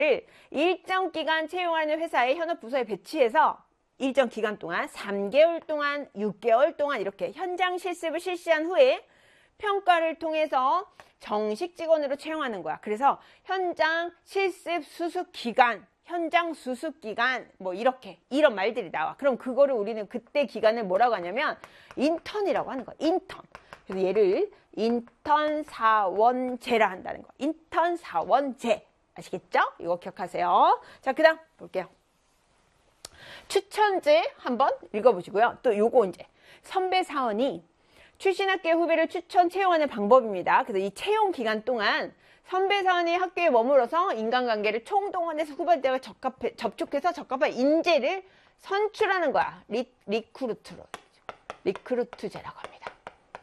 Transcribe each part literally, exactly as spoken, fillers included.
일정 기간 채용하는 회사의 현업 부서에 배치해서 일정 기간 동안 삼 개월 동안, 육 개월 동안 이렇게 현장 실습을 실시한 후에 평가를 통해서 정식 직원으로 채용하는 거야. 그래서 현장 실습 수습 기간, 현장 수습 기간 뭐 이렇게 이런 말들이 나와. 그럼 그거를 우리는 그때 기간을 뭐라고 하냐면 인턴이라고 하는 거야. 인턴. 그래서 얘를 인턴 사원제라 한다는 거. 인턴 사원제. 아시겠죠? 이거 기억하세요. 자, 그 다음 볼게요. 추천제 한번 읽어보시고요. 또 요거 이제 선배 사원이 출신 학교의 후배를 추천 채용하는 방법입니다. 그래서 이 채용 기간 동안 선배 사원이 학교에 머물러서 인간관계를 총동원해서 후배들과 적합해, 접촉해서 적합한 인재를 선출하는 거야. 리, 리크루트로. 리크루트제라고 합니다.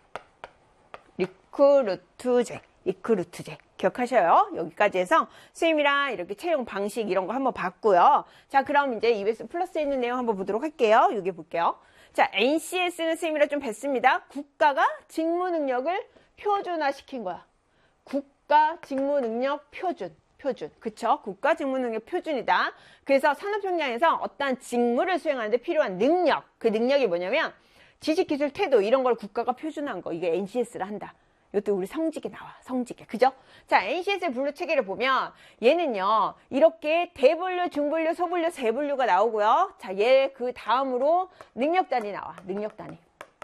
리크루트제. 리크루트제. 기억하셔요. 여기까지 해서 수임이랑 이렇게 채용 방식 이런 거 한번 봤고요. 자, 그럼 이제 이비에스 플러스에 있는 내용 한번 보도록 할게요. 여기 볼게요. 자, 엔씨에스는 수임이랑 좀 뵀습니다. 국가가 직무 능력을 표준화시킨 거야. 국가 직무 능력 표준. 표준. 그쵸? 국가 직무 능력 표준이다. 그래서 산업 현장에서 어떠한 직무를 수행하는데 필요한 능력. 그 능력이 뭐냐면 지식, 기술, 태도 이런 걸 국가가 표준화한 거. 이게 엔씨에스를 한다. 이것도 우리 성직에 나와. 성직에. 그죠? 자, 엔씨에스의 분류 체계를 보면 얘는요. 이렇게 대분류, 중분류, 소분류, 세분류가 나오고요. 자, 얘 그 다음으로 능력단위 나와. 능력단위.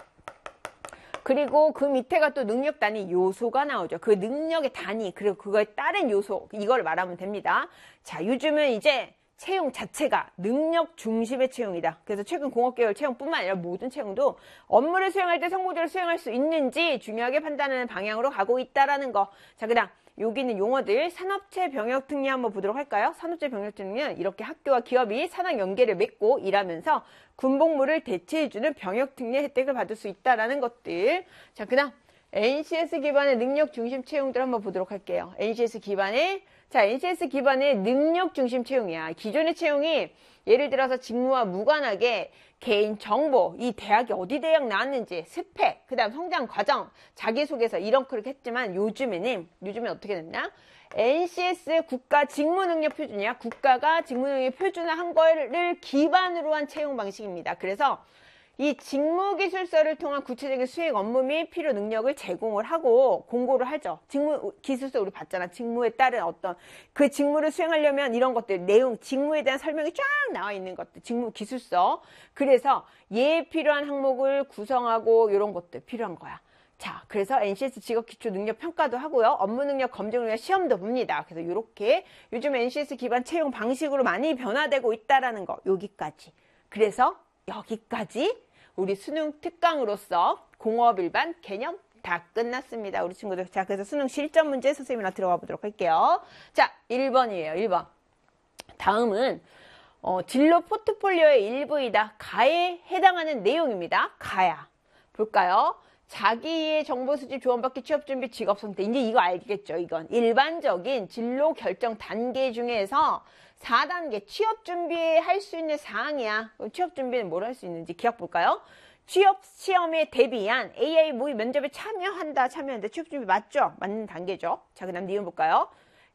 그리고 그 밑에가 또 능력단위 요소가 나오죠. 그 능력의 단위, 그리고 그거에 따른 요소. 이걸 말하면 됩니다. 자, 요즘은 이제 채용 자체가 능력 중심의 채용이다. 그래서 최근 공업계열 채용뿐만 아니라 모든 채용도 업무를 수행할 때 성공적으로 수행할 수 있는지 중요하게 판단하는 방향으로 가고 있다라는 거. 자, 그다음 여기 있는 용어들 산업체 병역 특례 한번 보도록 할까요? 산업체 병역 특례는 이렇게 학교와 기업이 산학 연계를 맺고 일하면서 군복무를 대체해주는 병역 특례 혜택을 받을 수 있다라는 것들. 자, 그다음 엔씨에스 기반의 능력 중심 채용들 한번 보도록 할게요. 엔씨에스 기반의 자, 엔씨에스 기반의 능력 중심 채용이야. 기존의 채용이 예를 들어서 직무와 무관하게 개인 정보, 이 대학이 어디 대학 나왔는지, 스펙, 그 다음 성장 과정, 자기소개서 이런 그렇게 했지만 요즘에는, 요즘에 어떻게 됐냐? 엔씨에스 국가 직무 능력 표준이야. 국가가 직무 능력 표준화한 거를 기반으로 한 채용 방식입니다. 그래서 이 직무기술서를 통한 구체적인 수행 업무 및 필요 능력을 제공을 하고 공고를 하죠. 직무 기술서 우리 봤잖아. 직무에 따른 어떤 그 직무를 수행하려면 이런 것들 내용 직무에 대한 설명이 쫙 나와 있는 것들 직무 기술서. 그래서 얘에 필요한 항목을 구성하고 이런 것들 필요한 거야. 자, 그래서 엔씨에스 직업기초능력평가도 하고요. 업무능력 검증을 위한 시험도 봅니다. 그래서 이렇게 요즘 엔씨에스 기반 채용 방식으로 많이 변화되고 있다라는 거. 여기까지. 그래서 여기까지 우리 수능 특강으로서 공업 일반 개념 다 끝났습니다. 우리 친구들. 자, 그래서 수능 실전 문제 선생님이랑 들어가 보도록 할게요. 자, 일 번이에요. 일 번. 다음은 어, 진로 포트폴리오의 일부이다. 가에 해당하는 내용입니다. 가야. 볼까요? 자기의 정보 수집, 조언받기, 취업 준비, 직업 선택. 이제 이거 알겠죠? 이건 일반적인 진로 결정 단계 중에서 사 단계 취업 준비할 수 있는 사항이야. 그럼 취업 준비는 뭘 할 수 있는지 기억 볼까요? 취업 시험에 대비한 에이아이 모의 면접에 참여한다. 참여한다. 취업 준비 맞죠? 맞는 단계죠. 자, 그 다음 니은 볼까요?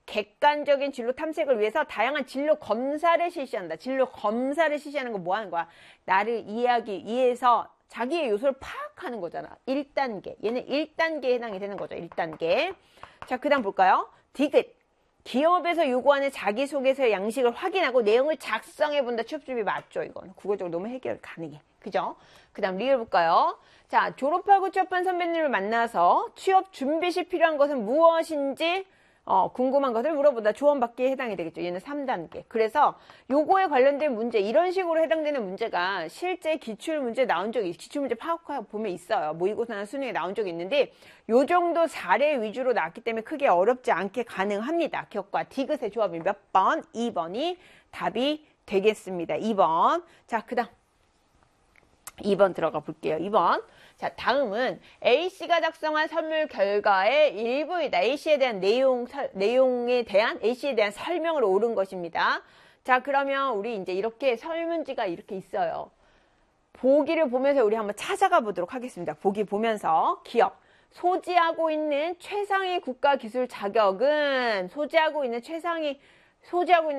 객관적인 진로 탐색을 위해서 다양한 진로 검사를 실시한다. 진로 검사를 실시하는 건 뭐 하는 거야? 나를 이해하기 위해서 자기의 요소를 파악하는 거잖아. 일 단계. 얘는 일 단계에 해당이 되는 거죠. 일 단계. 자, 그 다음 볼까요? 디귿. 기업에서 요구하는 자기소개서의 양식을 확인하고 내용을 작성해본다. 취업준비 맞죠? 이건 국어적으로 너무 해결 가능해. 그죠? 그 다음 리얼 볼까요? 자, 졸업하고 취업한 선배님을 만나서 취업 준비 시 필요한 것은 무엇인지 어, 궁금한 것을 물어본다. 조언받기에 해당이 되겠죠. 얘는 삼 단계. 그래서 요거에 관련된 문제, 이런 식으로 해당되는 문제가 실제 기출문제 나온 적이, 기출문제 파악해 보면 있어요. 모의고사나 수능에 나온 적이 있는데 요 정도 사례 위주로 나왔기 때문에 크게 어렵지 않게 가능합니다. 기억과 디귿의 조합이 몇 번? 이 번이 답이 되겠습니다. 이 번. 자, 그 다음. 이 번 들어가 볼게요. 이 번. 자, 다음은 A씨가 작성한 설문 결과의 일부이다. A씨에 대한 내용, 설, 내용에 대한, A씨에 대한 설명을 옳은 것입니다. 자, 그러면 우리 이제 이렇게 설문지가 이렇게 있어요. 보기를 보면서 우리 한번 찾아가 보도록 하겠습니다. 보기 보면서 기업. 소지하고 있는 최상위 국가기술 자격은, 소지하고 있는 최상위 소지하고 있는